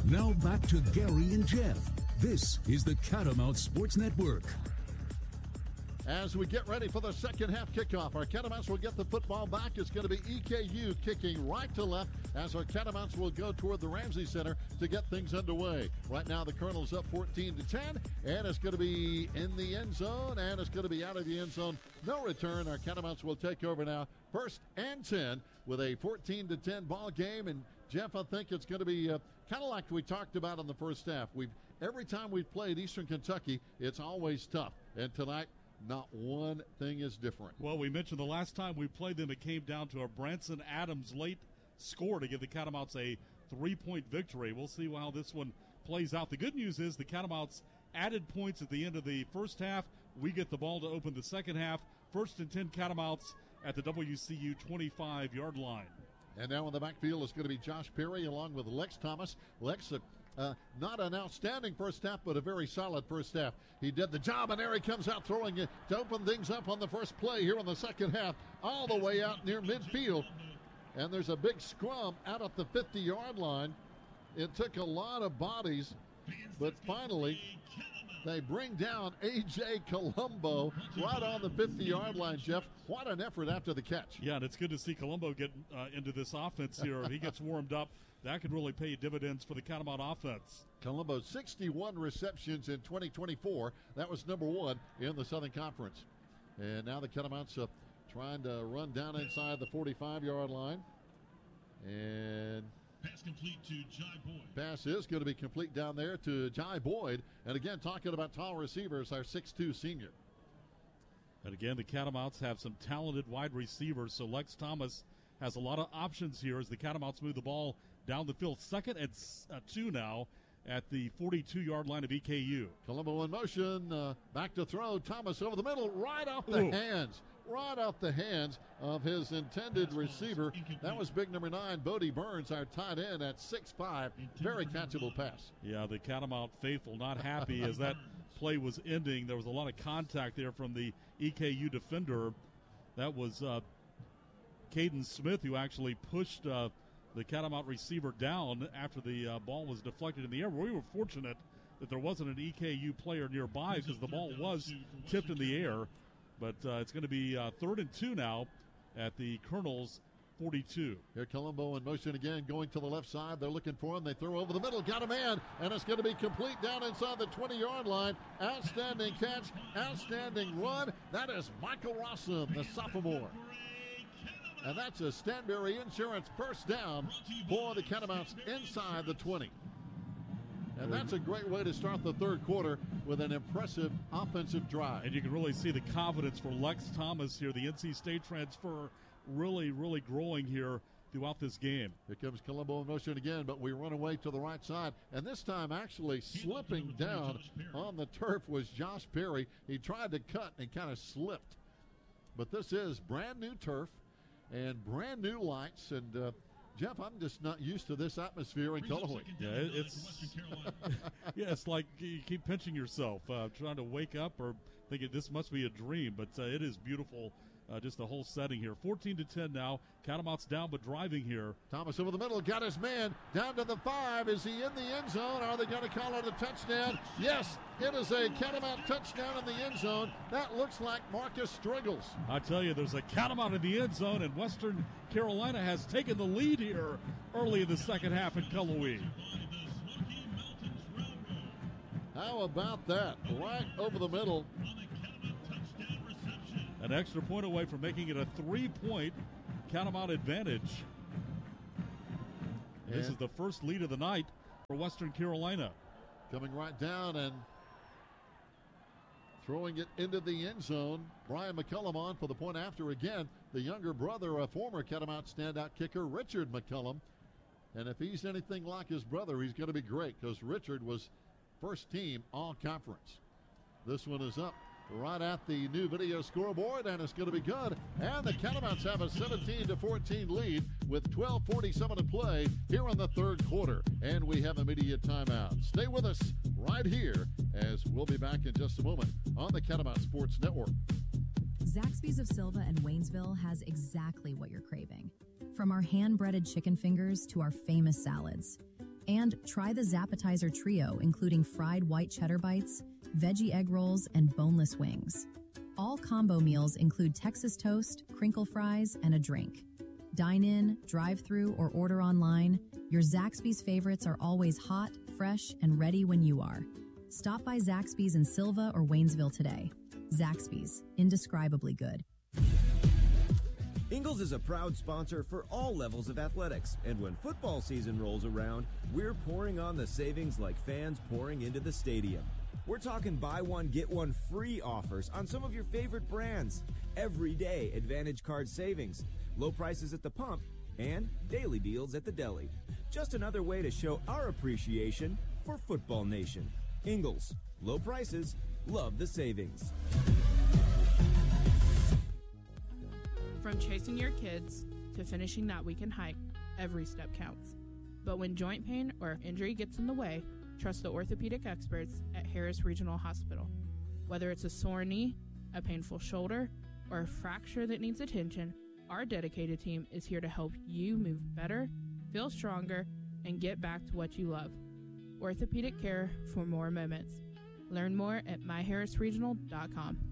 Now back to Gary and Jeff. This is the Catamount Sports Network. As we get ready for the second half kickoff, our Catamounts will get the football back. It's going to be EKU kicking right to left as our Catamounts will go toward the Ramsey Center to get things underway. Right now, the Colonels up 14-10, and it's going to be in the end zone, and it's going to be out of the end zone. No return. Our Catamounts will take over now, 1st and 10, with a 14-10 ball game. And Jeff, I think it's going to be kind of like we talked about in the first half. Every time we've played Eastern Kentucky, it's always tough. And tonight, not one thing is different. Well, we mentioned the last time we played them, it came down to a Branson Adams late score to give the Catamounts a 3-point victory. We'll see how this one plays out. The good news is the Catamounts added points at the end of the first half. We get the ball to open the second half. 1st and 10 Catamounts at the WCU 25-yard line. And now in the backfield is going to be Josh Perry along with Lex Thomas. Lex, not an outstanding first half, but a very solid first half. He did the job, and there he comes out throwing it to open things up on the first play here in the second half, all the way out near midfield. And there's a big scrum out at the 50-yard line. It took a lot of bodies, but finally they bring down A.J. Colombo right on the 50-yard line, Jeff. What an effort after the catch. Yeah, and it's good to see Colombo get into this offense here. If he gets warmed up, that could really pay dividends for the Catamount offense. Colombo, 61 receptions in 2024. That was number 1 in the Southern Conference. And now the Catamounts trying to run down inside the 45-yard line. And pass complete to Jai Boyd. Pass is going to be complete down there to Jai Boyd. And again, talking about tall receivers, our 6'2 senior. And again, the Catamounts have some talented wide receivers, so Lex Thomas has a lot of options here as the Catamounts move the ball down the field. 2nd and 2 now at the 42-yard line of EKU. Colombo in motion, back to throw. Thomas over the middle, right off the hands of his intended receiver. That was big number 9, Bodie Burns, our tight end at 6'5". Very catchable pass. Yeah, the Catamount faithful not happy as that play was ending. There was a lot of contact there from the EKU defender. That was Caden Smith, who actually pushed the Catamount receiver down after the ball was deflected in the air. We were fortunate that there wasn't an EKU player nearby because the ball was tipped in the air. But it's going to be 3rd and 2 now at the Colonels' 42. Here Colombo in motion again, going to the left side. They're looking for him. They throw over the middle, got a man, and it's going to be complete down inside the 20-yard line. Outstanding catch, outstanding run. That is Michael Rossum, the sophomore. And that's a Stanberry Insurance first down for the Catamounts inside the 20. And that's a great way to start the third quarter with an impressive offensive drive. And you can really see the confidence for Lex Thomas here. The NC State transfer really, really growing here throughout this game. Here comes Colombo in motion again, but we run away to the right side. And this time actually slipping down on the turf was Josh Perry. He tried to cut and kind of slipped. But this is brand new turf and brand new lights. And Jeff, I'm just not used to this atmosphere in Cullowhee. Yeah, it's like you keep pinching yourself, trying to wake up or thinking this must be a dream. But it is beautiful, just the whole setting here. 14-10 now. Catamounts down but driving here. Thomas over the middle, got his man down to the 5. Is he in the end zone? Are they going to call it a touchdown? Yes, it is a Catamount touchdown in the end zone. That looks like Marcus Striggles. I tell you, there's a Catamount in the end zone, and Western Carolina has taken the lead here early in the second half in Cullowhee. How about that? Right over the middle. An extra point away from making it a 3-point Catamount advantage. This is the first lead of the night for Western Carolina. Coming right down and throwing it into the end zone. Brian McCullum on for the point after again. The younger brother, a former Catamount standout kicker, Richard McCullum. And if he's anything like his brother, he's going to be great because Richard was first team all conference. This one is up right at the new video scoreboard, and it's going to be good. And the Catamounts have a 17-14 lead with 12:47 to play here in the third quarter. And we have immediate timeout. Stay with us right here as we'll be back in just a moment on the Catamount Sports Network. Zaxby's of Silva and Waynesville has exactly what you're craving. From our hand-breaded chicken fingers to our famous salads. And try the Zappetizer Trio, including fried white cheddar bites, veggie egg rolls, and boneless wings. All combo meals include Texas toast, crinkle fries, and a drink. Dine in, drive through, or order online. Your Zaxby's favorites are always hot, fresh, and ready when you are. Stop by Zaxby's in Silva or Waynesville today. Zaxby's, indescribably good. Ingles is a proud sponsor for all levels of athletics, and when football season rolls around, we're pouring on the savings like fans pouring into the stadium. We're talking buy one, get one free offers on some of your favorite brands, everyday Advantage Card savings, low prices at the pump, and daily deals at the deli. Just another way to show our appreciation for Football Nation. Ingles, low prices, love the savings. From chasing your kids to finishing that weekend hike, every step counts. But when joint pain or injury gets in the way, trust the orthopedic experts at Harris Regional Hospital. Whether it's a sore knee, a painful shoulder, or a fracture that needs attention, our dedicated team is here to help you move better, feel stronger, and get back to what you love. Orthopedic care for more moments. Learn more at myharrisregional.com.